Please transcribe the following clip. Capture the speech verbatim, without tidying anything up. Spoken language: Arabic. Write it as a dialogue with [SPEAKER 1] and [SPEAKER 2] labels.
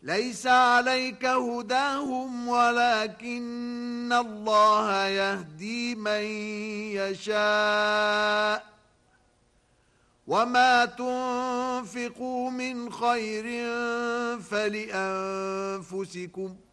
[SPEAKER 1] ليس عليك هداهم ولكن الله يهدي من يشاء وما تنفقوا من خير فلأنفسكم